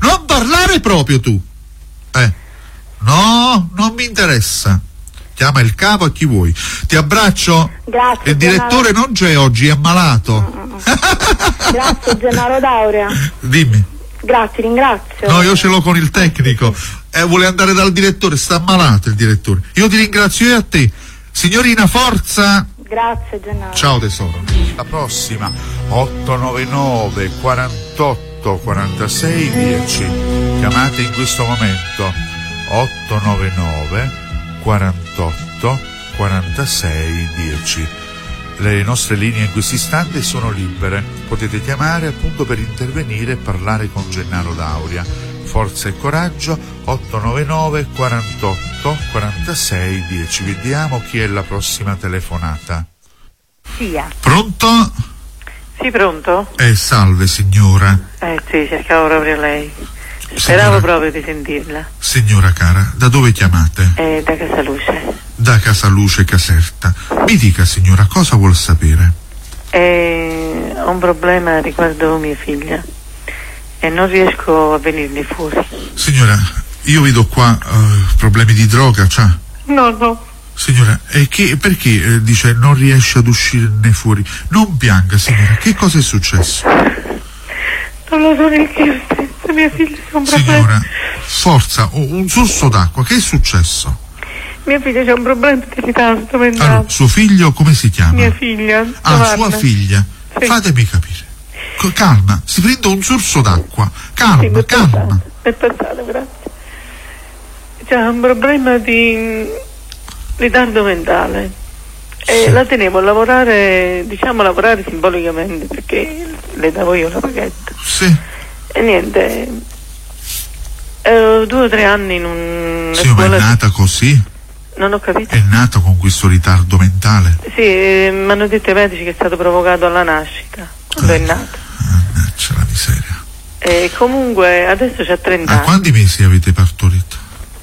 Non parlare proprio tu. No, non mi interessa. Chiama il capo e chi vuoi. Ti abbraccio. Grazie. Il direttore non c'è oggi, è ammalato. Grazie Gennaro D'Aurea. Dimmi. Grazie, ringrazio. No, io ce l'ho con il tecnico. Vuole andare dal direttore, sta ammalato il direttore. Io ti ringrazio e a te. Signorina, forza. Grazie Gennaro. Ciao tesoro. La prossima 899 48 46 10. Chiamate in questo momento 899 48 46 10. Le nostre linee in questo istante sono libere, potete chiamare appunto per intervenire e parlare con Gennaro D'Aurea. Forza e coraggio, 899 48 46 10. Vediamo chi è la prossima telefonata. Sia. Pronto? Sì, pronto? Salve signora. Sì, cercavo proprio lei. Speravo proprio di sentirla. Signora cara, da dove chiamate? Da Casaluce. Da Casaluce Caserta. Mi dica signora, cosa vuol sapere? Ho un problema riguardo mia figlia e non riesco a venirne fuori. Signora, io vedo qua problemi di droga, c'ha? No. Signora, perché dice non riesce ad uscirne fuori? Non pianga signora, che cosa è successo? Non lo so neanche io stessa, mia figlia c'è un problema. Signora, forza, un sorso d'acqua, che è successo? Mia figlia c'è un problema di ritardo mentale. Allora, suo figlio come si chiama? Mia figlia. Sua figlia. Sì. Fatemi capire. Calma, si prende un sorso d'acqua. Calma. È passato, grazie. C'è un problema di ritardo mentale. E la tenevo a lavorare, lavorare simbolicamente, perché le davo io la paghetta. Sì. E niente. 2 o 3 anni in una scuola. Ma è nata così? Non ho capito. È nata con questo ritardo mentale? Sì, mi hanno detto i medici che è stato provocato alla nascita, quando è nata. C'è la miseria. E comunque adesso c'ha 30 anni. Quanti mesi avete partorito?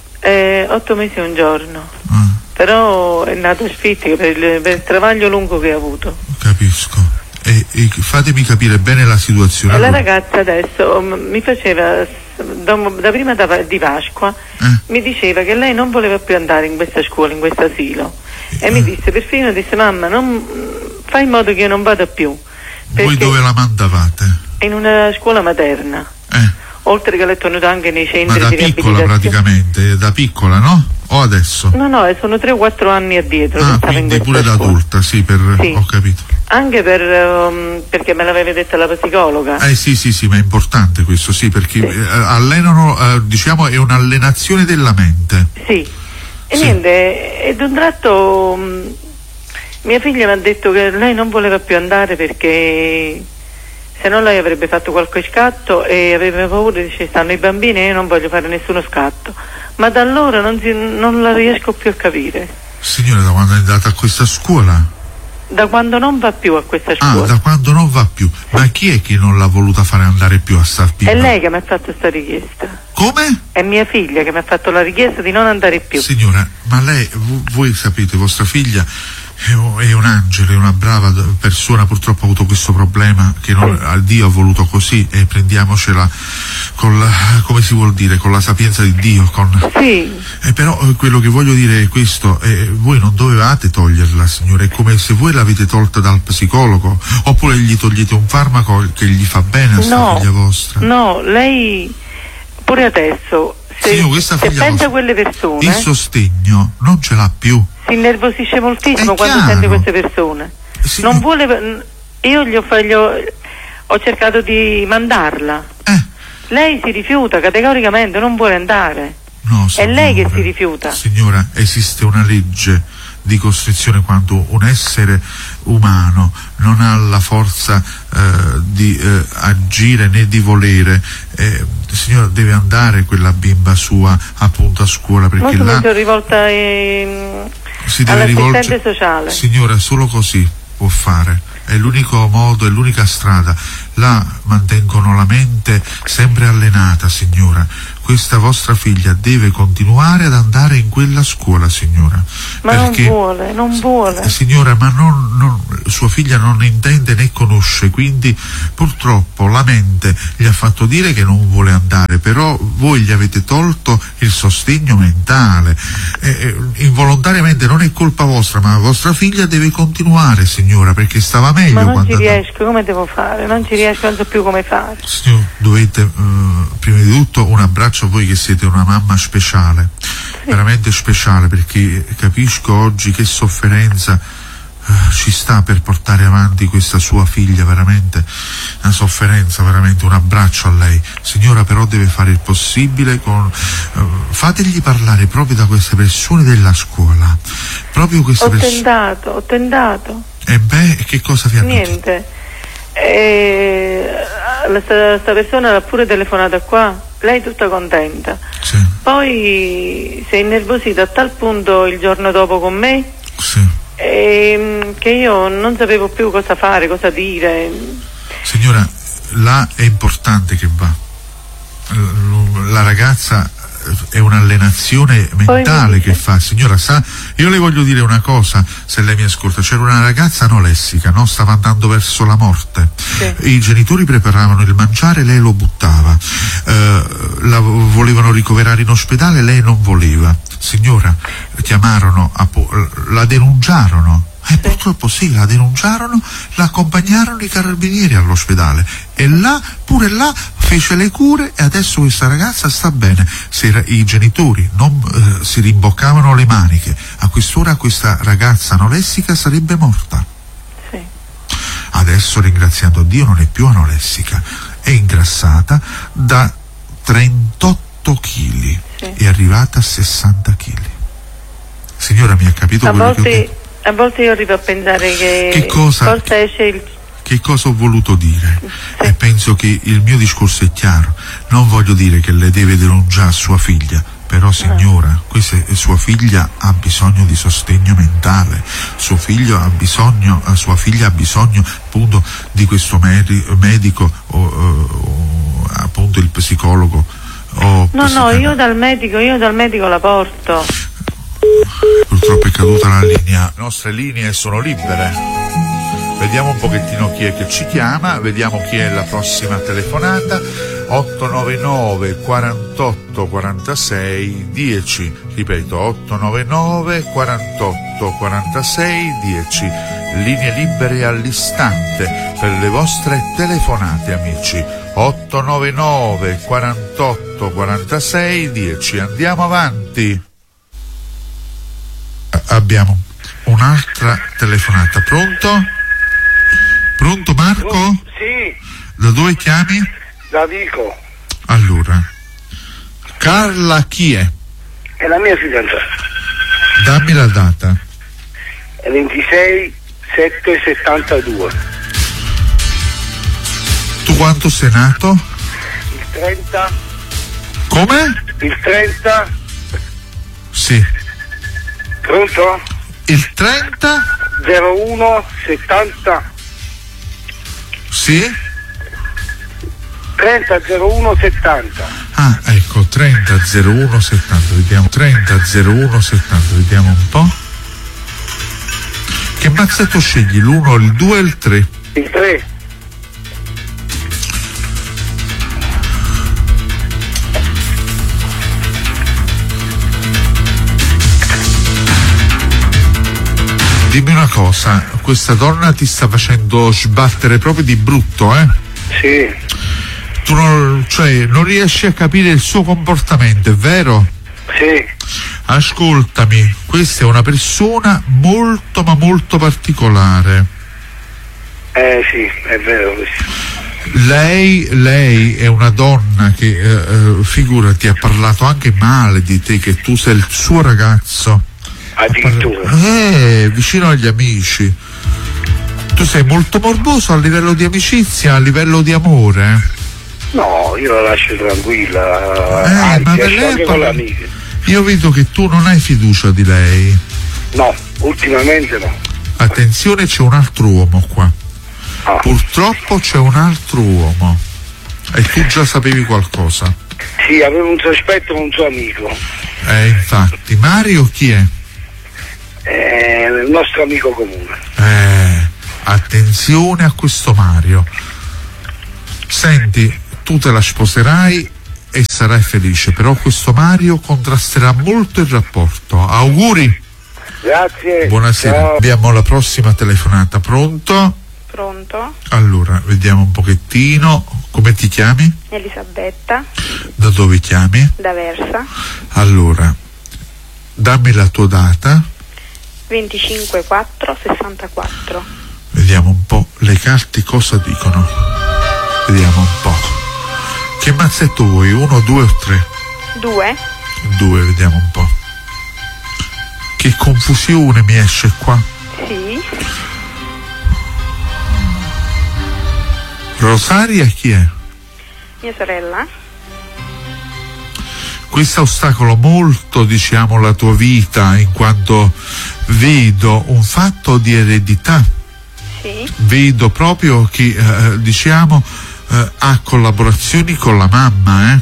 8 mesi e un giorno. Però è nato sfittico per il travaglio lungo che ha avuto. Capisco. E fatemi capire bene la situazione. E la ragazza adesso mi faceva, da prima di Pasqua, mi diceva che lei non voleva più andare in questa scuola, in questo asilo. E mi disse, perfino disse, mamma, fai in modo che io non vada più. Voi dove la mandavate? In una scuola materna. Oltre che l'ho tenuta anche nei centri di riabilitazione. Ma da piccola praticamente, da piccola, no? O adesso? No, sono 3 o 4 anni addietro. Quindi pure da adulta, sì. Ho capito. Anche perché me l'aveva detta la psicologa. Sì, ma è importante questo, sì, perché allenano, è un'allenazione della mente. Sì. E niente, ed un tratto mia figlia mi ha detto che lei non voleva più andare perché se no lei avrebbe fatto qualche scatto e aveva paura, dice, stanno i bambini e io non voglio fare nessuno scatto. Ma da allora non la riesco più a capire. Signora, da quando è andata a questa scuola? Da quando non va più a questa scuola. Da quando non va più. Ma chi è che non l'ha voluta fare andare più a Sarpino? È lei che mi ha fatto questa richiesta. Come? È mia figlia che mi ha fatto la richiesta di non andare più. Signora, ma lei, voi sapete, vostra figlia è un angelo, è una brava persona, purtroppo ha avuto questo problema che Dio ha voluto così, e prendiamocela con come si vuol dire, con la sapienza di Dio. Però quello che voglio dire è questo, voi non dovevate toglierla, signore, è come se voi l'avete tolta dal psicologo, oppure gli togliete un farmaco che gli fa bene a sta figlia vostra. No, lei pure adesso se pensa a quelle persone, il sostegno non ce l'ha più. Si innervosisce moltissimo quando sente queste persone. Non vuole. Io ho cercato di mandarla. Lei si rifiuta categoricamente, non vuole andare. No, signora, è lei che si rifiuta. Signora, esiste una legge di costrizione quando un essere umano non ha la forza di agire né di volere. Signora, deve andare quella bimba sua appunto a scuola, perché là mi sono rivolta all'assistente sociale. Signora, solo così può fare, è l'unico modo, è l'unica strada. là mantengono la mente sempre allenata, signora. Questa vostra figlia deve continuare ad andare in quella scuola, signora. Ma perché, non vuole. Signora, ma sua figlia non intende né conosce, quindi purtroppo la mente gli ha fatto dire che non vuole andare, però voi gli avete tolto il sostegno mentale. Involontariamente non è colpa vostra, ma la vostra figlia deve continuare, signora, perché stava meglio. Ma non ci riesco, come devo fare? Non ci riesco, non so più come fare. Signor, dovete prima di tutto un abbraccio a voi che siete una mamma speciale, veramente speciale, perché capisco oggi che sofferenza ci sta per portare avanti questa sua figlia, veramente una sofferenza, veramente un abbraccio a lei, signora. Però deve fare il possibile fategli parlare proprio da queste persone della scuola, proprio queste ho tentato. E beh, che cosa vi hanno detto? Niente. Questa persona l'ha pure telefonata qua, lei tutta contenta, sì. Poi si è innervosita a tal punto il giorno dopo con me, sì. Che io non sapevo più cosa fare, cosa dire. Signora, là è importante che va, la ragazza è un'allenazione mentale che fa, signora, sa, io le voglio dire una cosa, se lei mi ascolta. C'era una ragazza anoressica, no? Stava andando verso la morte, sì. I genitori preparavano il mangiare, lei lo buttava, la volevano ricoverare in ospedale, lei non voleva, signora, chiamarono, la denunciarono. Purtroppo sì, la denunciarono, la accompagnarono i carabinieri all'ospedale e là, pure là, fece le cure e adesso questa ragazza sta bene. Se i genitori non si rimboccavano le maniche, a quest'ora questa ragazza anoressica sarebbe morta. Sì. Adesso, ringraziando Dio, non è più anoressica, è ingrassata da 38 kg, sì. È arrivata a 60 kg. Signora, mi ha capito quello che ho detto? A volte io arrivo a pensare che cosa esce il... Che cosa ho voluto dire? Sì. E penso che il mio discorso è chiaro. Non voglio dire che le deve denunciare sua figlia, però signora, sua figlia ha bisogno di sostegno mentale, sua figlia ha bisogno appunto di questo medico appunto il psicologo. No, io dal medico la porto. Purtroppo è caduta la linea. Le nostre linee sono libere. Vediamo un pochettino chi è che ci chiama, vediamo chi è la prossima telefonata. 899 48 46 10, ripeto 899 48 46 10, linee libere all'istante per le vostre telefonate, amici. 899 48 46 10. Andiamo avanti. Abbiamo un'altra telefonata. Pronto? Pronto, Marco? Sì. Da dove chiami? Da Vico. Allora, Carla chi è? È la mia fidanzata. Dammi la data. È 26/7/72. Tu quanto sei nato? Il 30. Come? Il 30. Sì. Pronto? Il 30? 01/70. Sì? 30/01/70. Ah, ecco, 30/01/70, vediamo. 30/01/70, vediamo un po'. Che mazzetto scegli? L'1, il 2 e il 3? Il 3. Dimmi una cosa, questa donna ti sta facendo sbattere proprio di brutto, eh? Sì. Tu non riesci a capire il suo comportamento, è vero? Sì. Ascoltami, questa è una persona molto ma molto particolare. Sì, è vero. Lei è una donna che, figurati, ha parlato anche male di te, che tu sei il suo ragazzo. Addirittura. Vicino agli amici. Tu sei molto morboso a livello di amicizia, a livello di amore? No, io la lascio tranquilla. Ma per lei io vedo che tu non hai fiducia di lei. No, ultimamente no. Attenzione, c'è un altro uomo qua. Purtroppo c'è un altro uomo e tu già sapevi qualcosa. Sì, avevo un sospetto con un suo amico. Infatti, Mario chi è? Il nostro amico comune. Attenzione a questo Mario. Senti, tu te la sposerai e sarai felice, però questo Mario contrasterà molto il rapporto. Auguri. Grazie. Buonasera. Ciao. Abbiamo la prossima telefonata. Pronto? Pronto? Allora, vediamo un pochettino. Come ti chiami? Elisabetta, Da dove chiami? da Versa, Allora, dammi la tua data. 25/4/64. Vediamo un po' le carte cosa dicono. Vediamo un po'. Che mazzetto vuoi? 1, 2 o 3? 2. 2, vediamo un po'. Che confusione mi esce qua. Sì. Rosaria chi è? Mia sorella. Questo ostacolo molto, diciamo, la tua vita, in quanto vedo un fatto di eredità. Sì. Vedo proprio che, diciamo, ha collaborazioni con la mamma,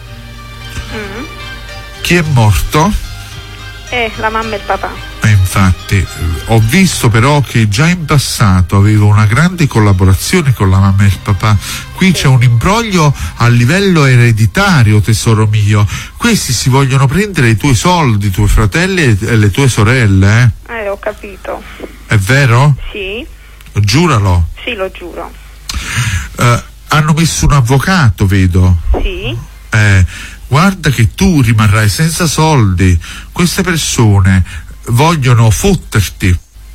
Chi è morto? La mamma e il papà. Infatti, ho visto però che già in passato avevo una grande collaborazione con la mamma e il papà. Qui c'è un imbroglio a livello ereditario, tesoro mio. Questi si vogliono prendere i tuoi soldi, i tuoi fratelli e le tue sorelle, Ho capito. È vero? Sì. Giuralo. Sì, lo giuro. Hanno messo un avvocato, vedo. Sì. Guarda che tu rimarrai senza soldi. Queste persone vogliono fotterti.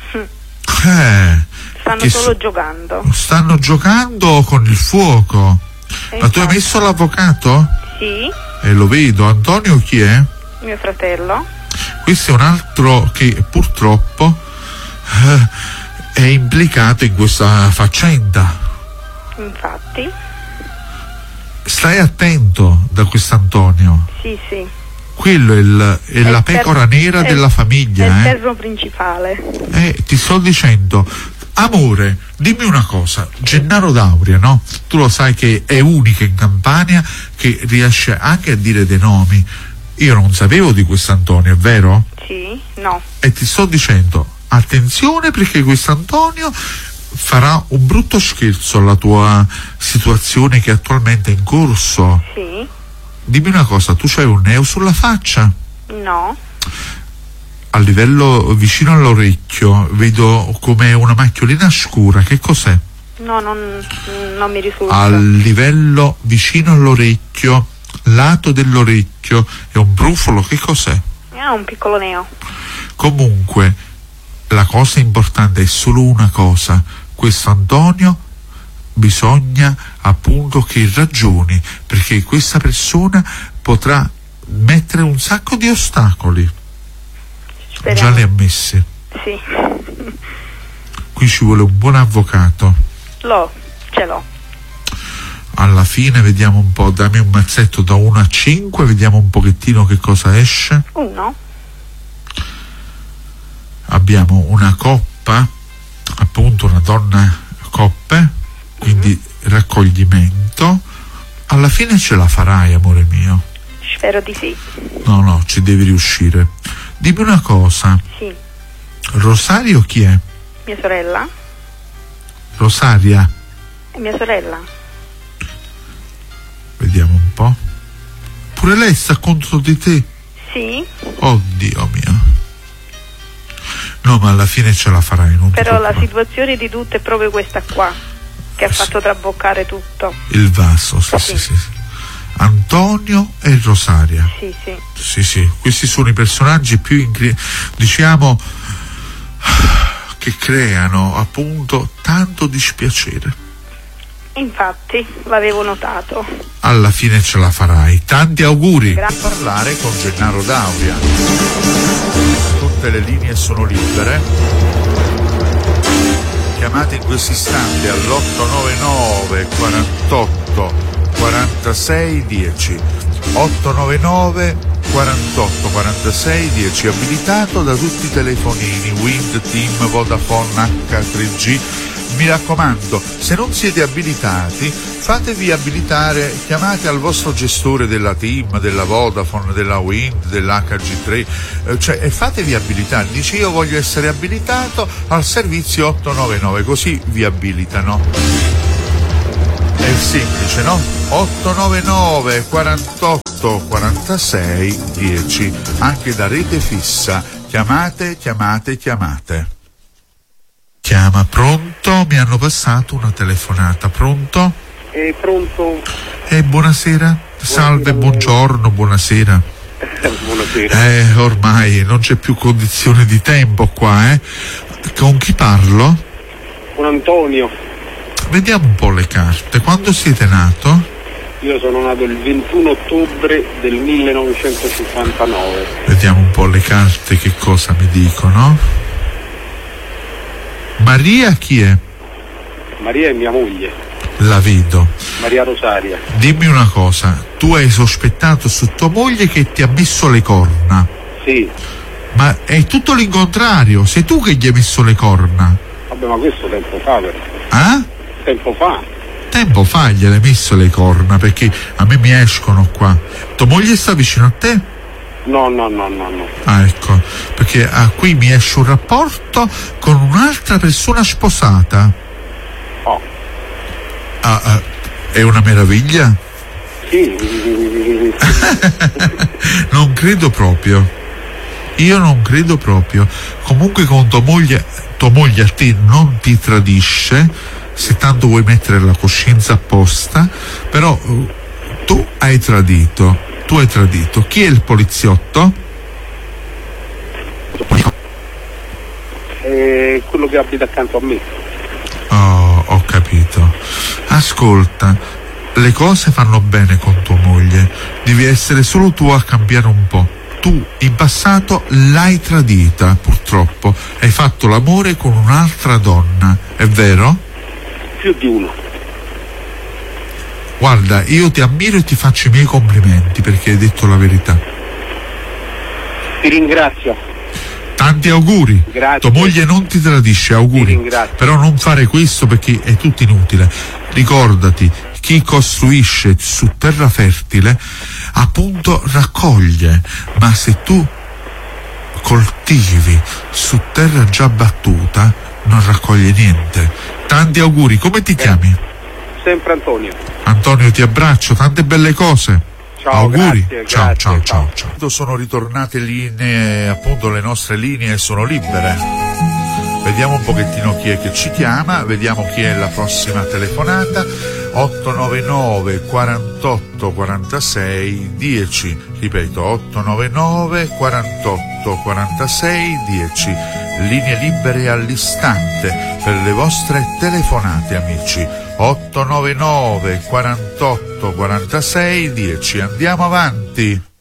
Stanno solo giocando. Stanno giocando con il fuoco. Ma tu hai messo l'avvocato? Sì. Lo vedo. Antonio chi è? Mio fratello. Questo è un altro che purtroppo è implicato in questa faccenda. Infatti. Stai attento da quest'Antonio. Sì, sì. Quello è la pecora nera della famiglia. È il perno principale. Ti sto dicendo, amore, dimmi una cosa. Gennaro Dauria, no? Tu lo sai che è unica in Campania che riesce anche a dire dei nomi. Io non sapevo di quest'Antonio, è vero? Sì, no. E ti sto dicendo, attenzione perché quest'Antonio farà un brutto scherzo alla tua situazione che attualmente è in corso. Sì. Dimmi una cosa, tu c'hai un neo sulla faccia? No. A livello vicino all'orecchio vedo come una macchiolina scura, che cos'è? No, non mi risulta. A livello vicino all'orecchio, lato dell'orecchio, è un brufolo, che cos'è? Un piccolo neo. Comunque, la cosa importante è solo una cosa: questo Antonio bisogna appunto che ragioni, perché questa persona potrà mettere un sacco di ostacoli. Speriamo. Già li ha messi. Sì. Qui ci vuole un buon avvocato. Ce l'ho. Alla fine vediamo un po', dammi un mazzetto da 1 a 5, vediamo un pochettino che cosa esce. 1. Abbiamo una coppa, appunto una donna coppe, quindi raccoglimento. Alla fine ce la farai, amore mio. Spero di sì. No, ci devi riuscire. Dimmi una cosa. Sì. Rosario chi è? Mia sorella. Rosaria? È mia sorella. Vediamo un po'. Pure lei sta contro di te? Sì. Oddio mio. No, ma alla fine ce la farai, non Però la preoccupare. situazione di tutto è proprio questa qua, che ha fatto traboccare tutto. Il vaso, sì. Antonio e Rosaria. Sì. Sì, questi sono i personaggi più diciamo che creano appunto tanto dispiacere. Infatti, l'avevo notato. Alla fine ce la farai. Tanti auguri. Grazie. Parlare con Gennaro Dauria. Tutte le linee sono libere. Chiamate in questo istante all'899 48 46 10. 899 48 46 10, abilitato da tutti i telefonini Wind, TIM, Vodafone, H3G, mi raccomando, se non siete abilitati, fatevi abilitare, chiamate al vostro gestore della TIM, della Vodafone, della Wind, dell'HG3, e fatevi abilitare. Dice: io voglio essere abilitato al servizio 899, così vi abilitano. È semplice, no? 899 48 46 10, anche da rete fissa. Chiamate. Chiama, pronto? Mi hanno passato una telefonata. Pronto? Pronto? Buonasera. Salve, buongiorno, buonasera. Buonasera. Ormai non c'è più condizione di tempo qua, Con chi parlo? Con Antonio. Vediamo un po' le carte. Quando siete nato? Io sono nato il 21 ottobre del 1959. Vediamo un po' le carte che cosa mi dicono. Maria chi è? Maria è mia moglie. La vedo. Maria Rosaria. Dimmi una cosa, tu hai sospettato su tua moglie che ti ha messo le corna? Sì. Ma è tutto l'incontrario, sei tu che gli hai messo le corna. Vabbè, ma questo tempo fa però. Tempo fa. Tempo fa gliele hai messo le corna, perché a me mi escono qua. Tua moglie sta vicino a te? No. Ah, ecco, perché qui mi esce un rapporto con un'altra persona sposata. Oh. È una meraviglia? Sì. Non credo proprio. Io non credo proprio. Comunque con tua moglie a te non ti tradisce, se tanto vuoi mettere la coscienza a posta, però tu hai tradito. Chi è il poliziotto? Quello che abita accanto a me. Oh, ho capito. Ascolta, le cose vanno bene con tua moglie, devi essere solo tu a cambiare un po'. Tu in passato l'hai tradita, purtroppo, hai fatto l'amore con un'altra donna, è vero? Più di uno. Guarda, io ti ammiro e ti faccio i miei complimenti perché hai detto la verità. Ti ringrazio. Tanti auguri. Grazie. Tua moglie non ti tradisce, auguri. Ti ringrazio. Però non fare questo perché è tutto inutile. Ricordati, chi costruisce su terra fertile appunto raccoglie, ma se tu coltivi su terra già battuta non raccoglie niente. Tanti auguri. Come ti chiami? Sempre Antonio. Antonio, ti abbraccio, tante belle cose. Ciao, auguri. grazie, Ciao. Sono ritornate linee, appunto le nostre linee sono libere. Vediamo un pochettino chi è che ci chiama, vediamo chi è la prossima telefonata. 899 48 46 10, ripeto 899 48 46 10, linee libere all'istante per le vostre telefonate, amici. 899 48 46 10, andiamo avanti.